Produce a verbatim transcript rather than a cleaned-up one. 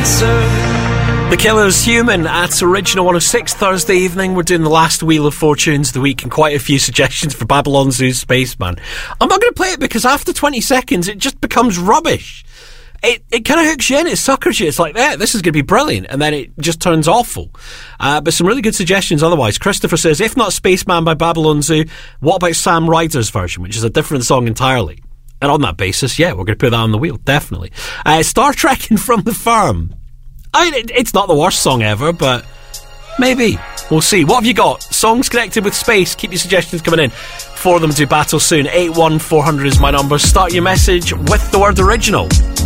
The Killers, Human, at Original one oh six Thursday evening. We're doing the last Wheel of Fortunes of the week and quite a few suggestions for Babylon Zoo's Spaceman. I'm not going to play it because after twenty seconds it just becomes rubbish. It it kind of hooks you in, it suckers you. It's like, yeah, this is going to be brilliant, and then it just turns awful. Uh, but some really good suggestions otherwise. Christopher says, if not Spaceman by Babylon Zoo, what about Sam Ryder's version, which is a different song entirely? And on that basis, yeah, we're going to put that on the wheel, definitely. Uh, Star Trek and From the Firm. I mean, it, it's not the worst song ever, but maybe. We'll see. What have you got? Songs connected with space. Keep your suggestions coming in for them to battle soon. eight one four hundred is my number. Start your message with the word original.